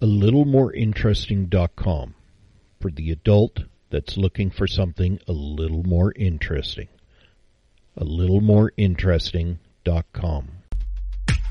AlittleMoreInteresting.com for the adult that's looking for something a little more interesting. AlittleMoreInteresting.com.